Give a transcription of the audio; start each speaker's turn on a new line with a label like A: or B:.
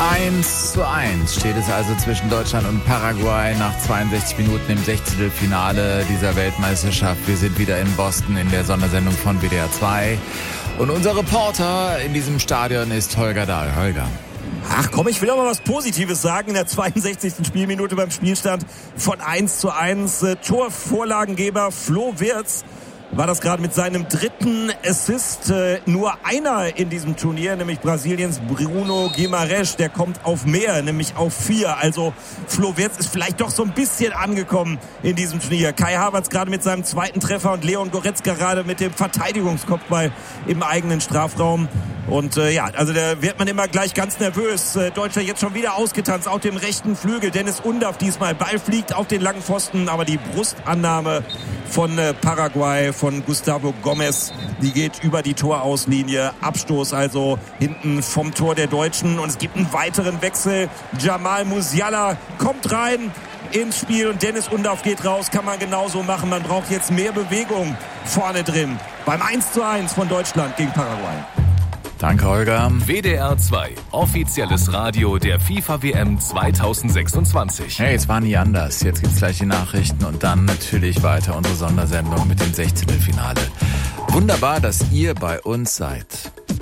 A: 1:1 steht es also zwischen Deutschland und Paraguay nach 62 Minuten im Sechzehntelfinale dieser Weltmeisterschaft. Wir sind wieder in Boston in der Sondersendung von WDR 2. Und unser Reporter in diesem Stadion ist Holger Dahl. Holger.
B: Ach komm, ich will auch mal was Positives sagen. In der 62. Spielminute beim Spielstand von 1:1. Torvorlagengeber Flo Wirtz war das gerade mit seinem dritten Assist. Nur einer in diesem Turnier, nämlich Brasiliens Bruno Guimarães, der kommt auf mehr, nämlich auf 4. Also Flo Wirtz ist vielleicht doch so ein bisschen angekommen in diesem Turnier. Kai Havertz gerade mit seinem zweiten Treffer und Leon Goretzka gerade mit dem Verteidigungskopfball im eigenen Strafraum. Und also da wird man immer gleich ganz nervös. Deutschland jetzt schon wieder ausgetanzt auf dem rechten Flügel. Dennis Undaff diesmal. Ball fliegt auf den langen Pfosten, aber die Brustannahme von Paraguay, von Gustavo Gomez, die geht über die Torauslinie. Abstoß also hinten vom Tor der Deutschen. Und es gibt einen weiteren Wechsel. Jamal Musiala kommt rein ins Spiel und Dennis Undaff geht raus. Kann man genauso machen. Man braucht jetzt mehr Bewegung vorne drin. Beim 1:1 von Deutschland gegen Paraguay.
A: Danke, Holger.
C: WDR 2, offizielles Radio der FIFA-WM 2026.
A: Hey, es war nie anders. Jetzt gibt's gleich die Nachrichten und dann natürlich weiter unsere Sondersendung mit dem Sechzehntelfinale. Wunderbar, dass ihr bei uns seid.